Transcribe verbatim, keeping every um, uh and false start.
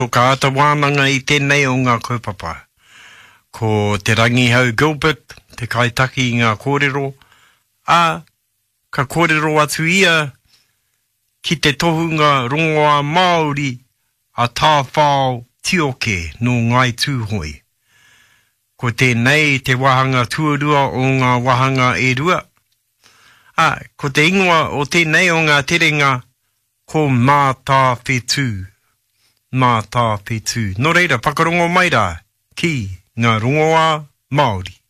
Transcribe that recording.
Ko ka ata wānanga I tēnei o ngā kaupapa. Ko te rangihau Gilbert, te kaitaki I ngā kōrero, a ka kōrero atu ia ki te tohunga rongoa Māori a tāwhao tioke no ngai tūhoi. Ko tēnei te wahanga tuarua o ngā wahanga e rua. A, ko te ingoa o tēnei o ngā terenga, ko mātā whetū. Mātā whetū. Nō reira, whakarongo mai rā ki ngā rongoa Māori.